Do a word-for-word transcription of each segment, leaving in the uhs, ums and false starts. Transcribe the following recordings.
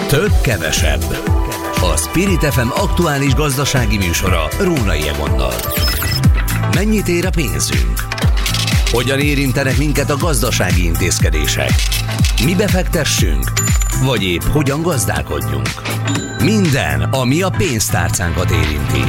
Több kevesebb. A Spirit ef em aktuális gazdasági műsora Rónai Egonnal. Mennyit ér a pénzünk? Hogyan érintenek minket a gazdasági intézkedések? Mi befektessünk? Vagy épp hogyan gazdálkodjunk? Minden, ami a pénztárcánkat érinti.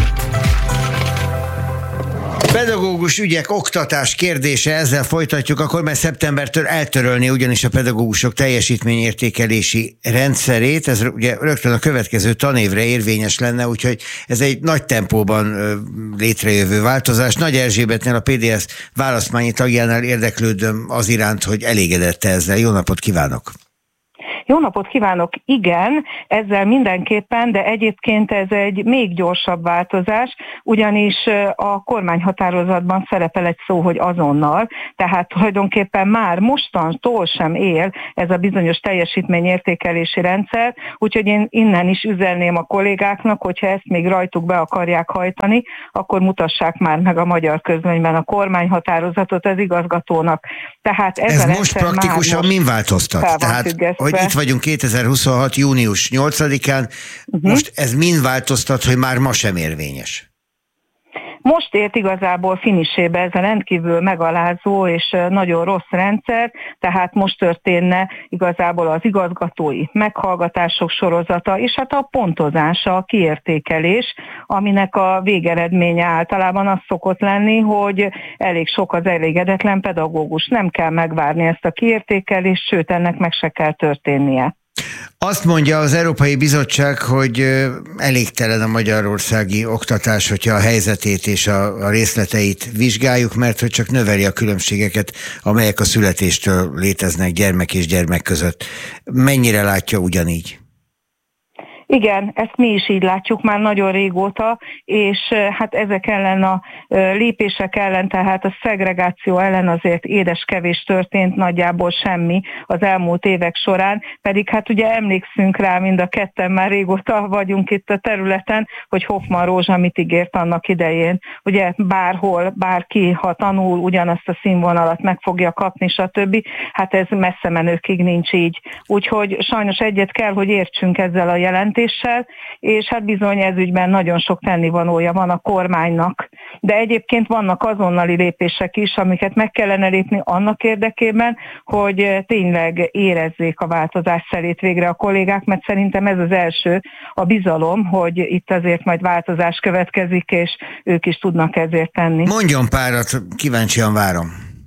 Pedagógus ügyek, oktatás kérdése, ezzel folytatjuk, akkor mert szeptembertől eltörölni ugyanis a pedagógusok teljesítményértékelési rendszerét, ez ugye rögtön a következő tanévre érvényes lenne, úgyhogy ez egy nagy tempóban létrejövő változás. Nagy Erzsébetnél, a pé dé es választmányi tagjánál érdeklődöm az iránt, hogy elégedette ezzel. Jó napot kívánok! Jó napot kívánok! Igen, ezzel mindenképpen, de egyébként ez egy még gyorsabb változás, ugyanis a kormányhatározatban szerepel egy szó, hogy azonnal, tehát tulajdonképpen már mostantól sem él ez a bizonyos teljesítményértékelési rendszer, úgyhogy én innen is üzelném a kollégáknak, hogyha ezt még rajtuk be akarják hajtani, akkor mutassák már meg a magyar közlönyben a kormányhatározatot az igazgatónak. Tehát ez, ez a most praktikusan min változtat? Tehát, hogy itt vagyunk kétezer-huszonhat. június nyolcadikán, uh-huh. Most ez min változtat, hogy már ma sem érvényes? Most ért igazából finisébe ez a rendkívül megalázó és nagyon rossz rendszer, tehát most történne igazából az igazgatói meghallgatások sorozata, és hát a pontozása, a kiértékelés, aminek a végeredménye általában az szokott lenni, hogy elég sok az elégedetlen pedagógus. Nem kell megvárni ezt a kiértékelést, sőt ennek meg se kell történnie. Azt mondja az Európai Bizottság, hogy elégtelen a magyarországi oktatás, hogyha a helyzetét és a, a részleteit vizsgáljuk, mert hogy csak növeli a különbségeket, amelyek a születéstől léteznek gyermek és gyermek között. Mennyire látja ugyanígy? Igen, ezt mi is így látjuk már nagyon régóta, és hát ezek ellen a lépések ellen, tehát a szegregáció ellen azért édes kevés történt, nagyjából semmi az elmúlt évek során, pedig hát ugye emlékszünk rá, mind a ketten már régóta vagyunk itt a területen, hogy Hoffmann Rózsa mit ígért annak idején. Ugye bárhol, bárki, ha tanul, ugyanazt a színvonalat meg fogja kapni, stb. Hát ez messze menőkig nincs így. Úgyhogy sajnos egyet kell, hogy értsünk ezzel a jelentéssel, és hát bizony ez ügyben nagyon sok tennivalója van a kormánynak. De egyébként vannak azonnali lépések is, amiket meg kellene lépni annak érdekében, hogy tényleg érezzék a változás szelét végre a kollégák, mert szerintem ez az első, a bizalom, hogy itt azért majd változás következik, és ők is tudnak ezért tenni. Mondjon párat, kíváncsian várom.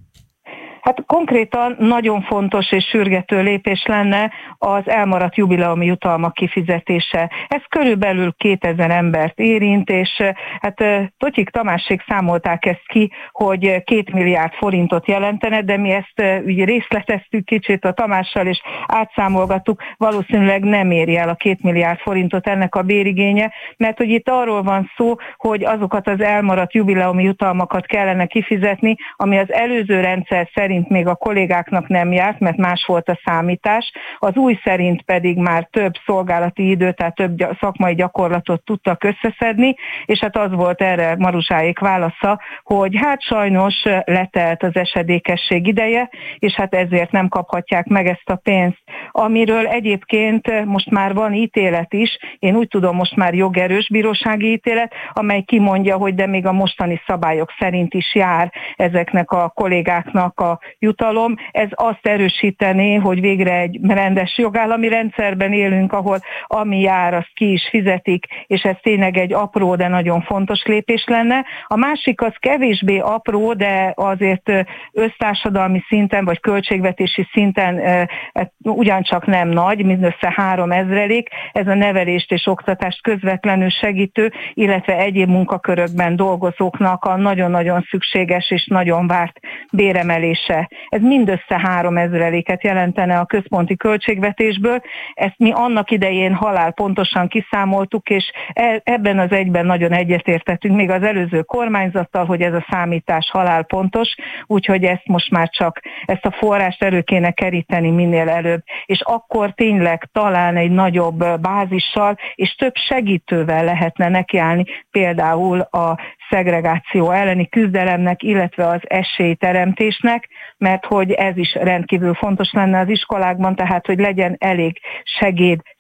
Hát konkrétan nagyon fontos és sürgető lépés lenne az elmaradt jubileumi jutalmak kifizetése. Ez körülbelül kétezer embert érint, és hát Totyik Tamásék számolták ezt ki, hogy két milliárd forintot jelentene, de mi ezt úgy részleteztük kicsit a Tamással, és átszámolgattuk, valószínűleg nem éri el a két milliárd forintot ennek a bérigénye, mert hogy itt arról van szó, hogy azokat az elmaradt jubileumi jutalmakat kellene kifizetni, ami az előző rendszer szerint még a kollégáknak nem járt, mert más volt a számítás, az új szerint pedig már több szolgálati időt, tehát több szakmai gyakorlatot tudtak összeszedni, és hát az volt erre Maruzsáék válasza, hogy hát sajnos letelt az esedékesség ideje, és hát ezért nem kaphatják meg ezt a pénzt. Amiről egyébként most már van ítélet is, én úgy tudom, most már jogerős bírósági ítélet, amely kimondja, hogy de még a mostani szabályok szerint is jár ezeknek a kollégáknak a jutalom. Ez azt erősítené, hogy végre egy rendes jogállami rendszerben élünk, ahol ami jár, azt ki is fizetik, és ez tényleg egy apró, de nagyon fontos lépés lenne. A másik az kevésbé apró, de azért össztársadalmi szinten, vagy költségvetési szinten ugyancsak nem nagy, mindössze három ezrelék. Ez a nevelést és oktatást közvetlenül segítő, illetve egyéb munkakörökben dolgozóknak a nagyon-nagyon szükséges és nagyon várt béremelése. Ez mindössze három ezreléket jelentene a központi költségvetésből. Ezt mi annak idején halál pontosan kiszámoltuk, és ebben az egyben nagyon egyetértettünk még az előző kormányzattal, hogy ez a számítás halál pontos, úgyhogy ezt most már csak ezt a forrást elő kéne keríteni minél előbb. És akkor tényleg talán egy nagyobb bázissal és több segítővel lehetne nekiállni, például a szegregáció elleni küzdelemnek, illetve az esélyteremtésnek, mert hogy ez is rendkívül fontos lenne az iskolákban, tehát hogy legyen elég segéd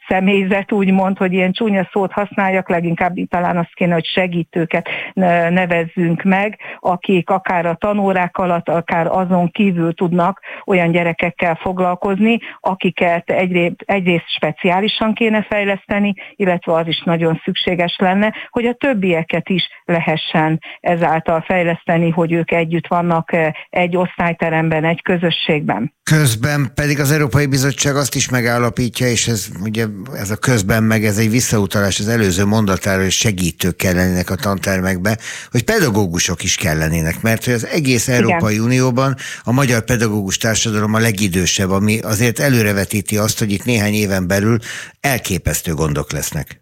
személyzet, úgymond, hogy ilyen csúnya szót használjak, leginkább talán azt kéne, hogy segítőket nevezzünk meg, akik akár a tanórák alatt, akár azon kívül tudnak olyan gyerekekkel foglalkozni, akiket egyrészt, egyrészt speciálisan kéne fejleszteni, illetve az is nagyon szükséges lenne, hogy a többieket is lehessen ezáltal fejleszteni, hogy ők együtt vannak egy osztályteremben, egy közösségben. Közben pedig az Európai Bizottság azt is megállapítja, és ez ugye ez a közben meg ez egy visszautalás az előző mondatára, hogy segítők kellenének a tantermekbe, hogy pedagógusok is kellenének, mert hogy az egész Európai Igen. Unióban a magyar pedagógus társadalom a legidősebb, ami azért előrevetíti azt, hogy itt néhány éven belül elképesztő gondok lesznek.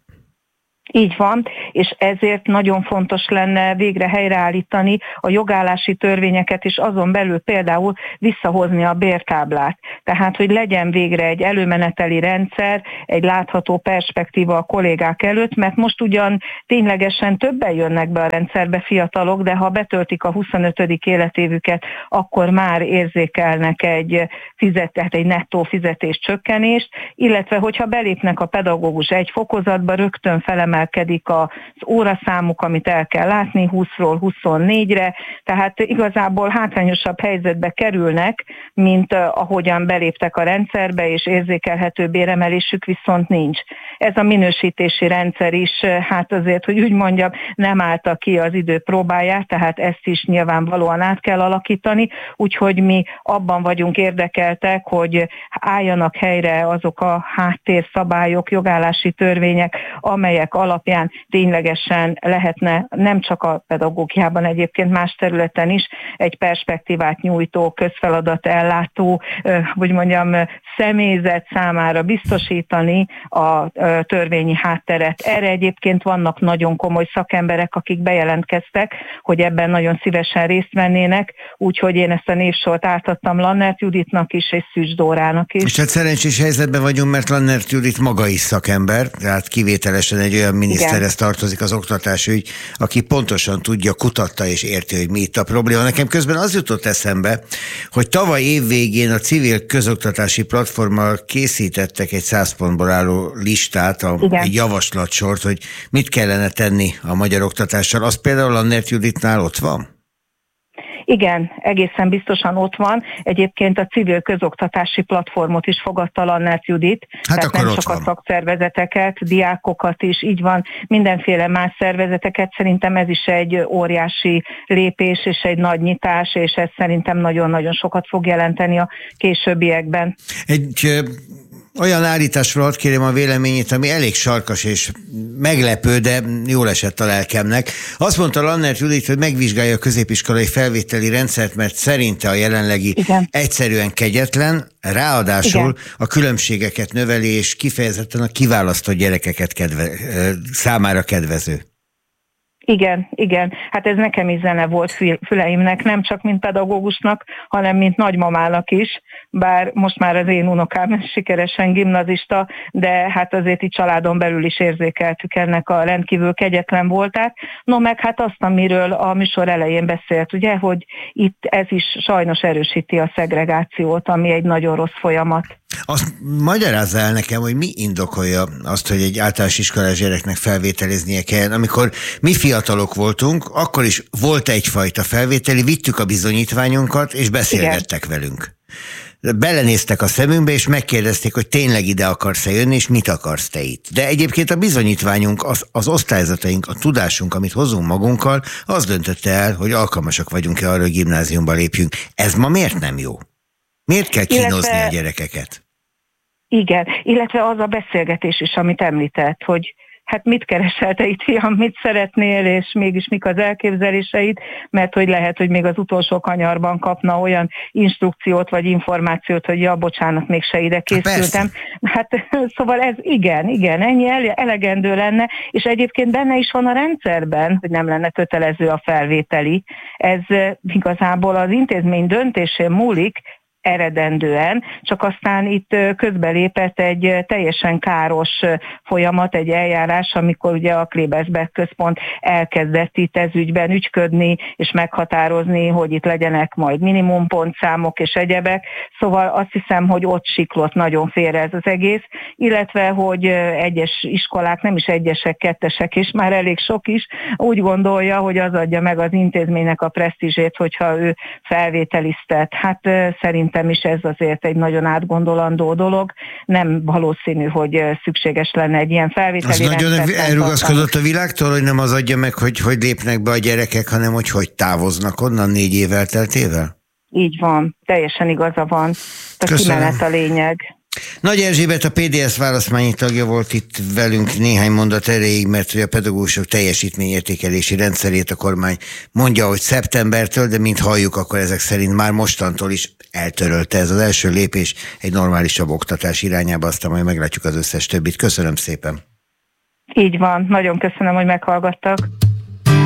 Így van, és ezért nagyon fontos lenne végre helyreállítani a jogállási törvényeket, és azon belül például visszahozni a bértáblát. Tehát, hogy legyen végre egy előmeneteli rendszer, egy látható perspektíva a kollégák előtt, mert most ugyan ténylegesen többen jönnek be a rendszerbe fiatalok, de ha betöltik a huszonötödik életévüket, akkor már érzékelnek egy, fizet, tehát egy nettó fizetés csökkenést, illetve hogyha belépnek a pedagógus egy fokozatba, rögtön felemel az óraszámuk, amit el kell látni, húszról huszonnégyre, tehát igazából hátrányosabb helyzetbe kerülnek, mint ahogyan beléptek a rendszerbe, és érzékelhető béremelésük viszont nincs. Ez a minősítési rendszer is, hát azért, hogy úgy mondjam, nem állta ki az idő próbáját, tehát ezt is nyilvánvalóan át kell alakítani, úgyhogy mi abban vagyunk érdekeltek, hogy álljanak helyre azok a háttérszabályok, jogállási törvények, amelyek alapján ténylegesen lehetne nem csak a pedagógiában, egyébként más területen is egy perspektívát nyújtó, közfeladat ellátó, hogy mondjam, személyzet számára biztosítani a törvényi hátteret. Erre egyébként vannak nagyon komoly szakemberek, akik bejelentkeztek, hogy ebben nagyon szívesen részt vennének, úgyhogy én ezt a névsort átadtam Lannert Juditnak is, és Szűcs Dórának is. És hát szerencsés helyzetben vagyunk, mert Lannert Judit maga is szakember, tehát kivételesen egy olyan miniszterhez tartozik az oktatásügy, aki pontosan tudja, kutatta és érti, hogy mi itt a probléma. Nekem közben az jutott eszembe, hogy tavaly év végén a civil közoktatási platformmal készítettek egy száz pontból álló listát, a, egy javaslatsort, hogy mit kellene tenni a magyar oktatással. Az például Lannert Juditnál ott van? Igen, egészen biztosan ott van. Egyébként a civil közoktatási platformot is fogadta Lannert Judit. Hát tehát nem csak van. a szakszervezeteket, diákokat is, így van, mindenféle más szervezeteket. Szerintem ez is egy óriási lépés és egy nagy nyitás, és ez szerintem nagyon-nagyon sokat fog jelenteni a későbbiekben. Egy olyan állításról hadd kérjem a véleményét, ami elég sarkas és meglepő, de jól esett a lelkemnek. Azt mondta Lannert Judit, hogy megvizsgálja a középiskolai felvételi rendszert, mert szerinte a jelenlegi Igen. egyszerűen kegyetlen, ráadásul Igen. a különbségeket növeli, és kifejezetten a kiválasztott gyerekeket kedve, számára kedvező. Igen, igen. Hát ez nekem is zene volt füleimnek, nem csak mint pedagógusnak, hanem mint nagymamának is, bár most már az én unokám sikeresen gimnazista, de hát azért itt családon belül is érzékeltük ennek a rendkívül kegyetlen voltát. No meg hát azt, amiről a műsor elején beszélt, ugye, hogy itt ez is sajnos erősíti a szegregációt, ami egy nagyon rossz folyamat. Azt magyarázza el nekem, hogy mi indokolja azt, hogy egy általános iskolás gyereknek felvételiznie kell. Amikor mi fiatalok voltunk, akkor is volt egyfajta felvételi, vittük a bizonyítványunkat, és beszélgettek Igen. velünk. Belenéztek a szemünkbe, és megkérdezték, hogy tényleg ide akarsz-e jönni, és mit akarsz te itt. De egyébként a bizonyítványunk, az, az osztályzataink, a tudásunk, amit hozunk magunkkal, az döntötte el, hogy alkalmasak vagyunk-e arra, hogy gimnáziumba lépjünk. Ez ma miért nem jó? Miért kell kínozni illetve, a gyerekeket? Igen, illetve az a beszélgetés is, amit említett, hogy hát mit keresel te itt, fiam, mit szeretnél, és mégis mik az elképzeléseid, mert hogy lehet, hogy még az utolsó kanyarban kapna olyan instrukciót vagy információt, hogy ja, bocsánat, mégse ide készültem. Hát, hát szóval ez igen, igen, ennyi elegendő lenne, és egyébként benne is van a rendszerben, hogy nem lenne kötelező a felvételi. Ez igazából az intézmény döntésén múlik, eredendően, csak aztán itt közbelépett egy teljesen káros folyamat, egy eljárás, amikor ugye a Klebersberg központ elkezdett itt ez ügyben ügyködni, és meghatározni, hogy itt legyenek majd minimumpontszámok és egyebek. Szóval azt hiszem, hogy ott siklott nagyon félre ez az egész, illetve hogy egyes iskolák, nem is egyesek, kettesek, és már elég sok is, úgy gondolja, hogy az adja meg az intézménynek a presztízsét, hogyha ő felvételiztet. Hát szerintem is ez azért egy nagyon átgondolandó dolog. Nem valószínű, hogy szükséges lenne egy ilyen felvételi rendszer. Az nagyon elrugaszkodott a világtól, hogy nem az adja meg, hogy, hogy lépnek be a gyerekek, hanem hogy hogy távoznak onnan négy év elteltével? Így van, teljesen igaza van. A kimenet a lényeg. Nagy Erzsébet, a pé dé es választmányi tagja volt itt velünk néhány mondat erejéig, mert hogy a pedagógusok teljesítményértékelési rendszerét a kormány mondja, hogy szeptembertől, de mint halljuk, akkor ezek szerint már mostantól is eltörölte. Ez az első lépés egy normálisabb oktatás irányába, aztán majd meglátjuk az összes többit. Köszönöm szépen. Így van, nagyon köszönöm, hogy meghallgattak.